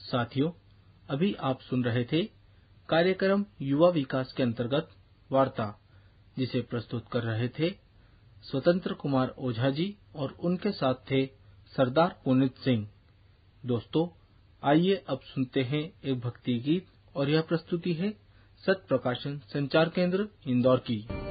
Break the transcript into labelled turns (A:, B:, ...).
A: साथियों, अभी आप सुन रहे थे कार्यक्रम युवा विकास के अंतर्गत वार्ता, जिसे प्रस्तुत कर रहे थे स्वतंत्र कुमार ओझा जी और उनके साथ थे सरदार पुनीत सिंह। दोस्तों, आइए अब सुनते हैं एक भक्ति गीत, और यह प्रस्तुति है सत्य प्रकाशन संचार केंद्र इंदौर की।